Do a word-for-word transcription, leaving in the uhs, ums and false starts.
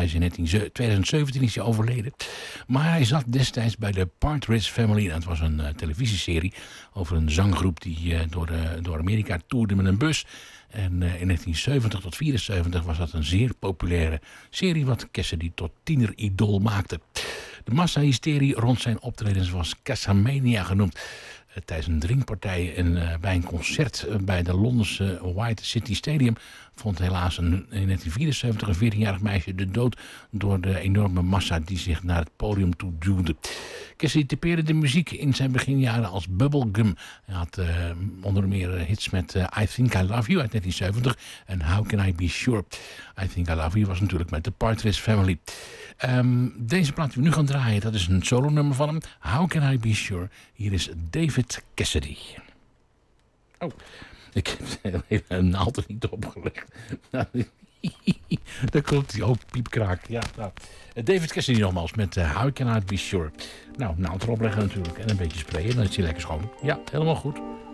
Hij is in twintig zeventien is hij overleden. Maar hij zat destijds bij de Partridge Family. Dat was een uh, televisieserie over een zanggroep die uh, door, uh, door Amerika toerde met een bus. En uh, in negentien zeventig tot vierenzeventig was dat een zeer populaire serie wat Cassidy tot tieneridool maakte. De massahysterie rond zijn optredens was Cassamania genoemd. Uh, tijdens een drinkpartij en uh, bij een concert uh, bij de Londense White City Stadium vond helaas een, in negentien vierenzeventig een veertienjarig meisje de dood door de enorme massa die zich naar het podium toe duwde. Cassidy typeerde de muziek in zijn beginjaren als bubblegum. Hij had uh, onder meer hits met uh, I Think I Love You uit negentien zeventig en How Can I Be Sure. I Think I Love You was natuurlijk met de Partridge Family. Um, deze plaat die we nu gaan draaien, dat is een solo nummer van hem. How Can I Be Sure? Hier is David Cassidy. Oh, ik heb een naald er niet opgelegd. Daar komt hij. Oh, piepkraak. Ja, nou. David Cassidy nogmaals met uh, How Can I Be Sure? Nou, naald erop leggen natuurlijk en een beetje sprayen. Dan is hij lekker schoon. Ja, helemaal goed.